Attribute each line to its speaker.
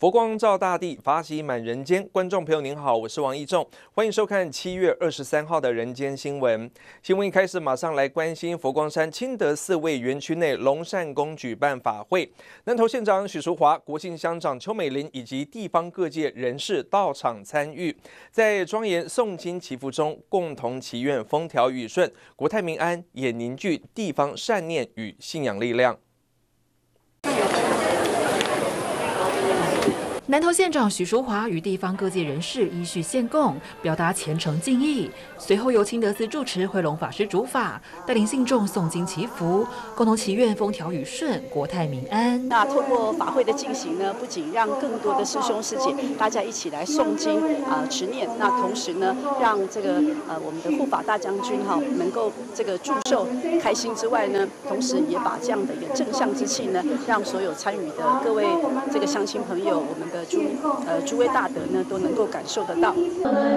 Speaker 1: 佛光照大地，法喜满人间。观众朋友您好，我是王义仲，欢迎收看7月23号的人间新闻。新闻一开始，马上来关心佛光山清德寺卫园区内龙善宫举办法会，南投县长许淑华、国姓乡长邱美玲以及地方各界人士到场参与，在庄严诵经祈福中，共同祈愿风调雨顺、国泰民安，也凝聚地方善念与信仰力量。
Speaker 2: 南投县长许淑华与地方各界人士依序献供，表达虔诚敬意。随后由清德寺住持慧龙法师主法，带领信众诵经祈福，共同祈愿风调雨顺、国泰民安。
Speaker 3: 那透过法会的进行呢，不仅让更多的师兄师姐大家一起来诵经持念，那同时呢，让这个我们的护法大将军能够这个祝寿开心之外呢，同时也把这样的一个正向之气呢，让所有参与的各位这个乡亲朋友，我们的诸位大德呢都能够感受得到。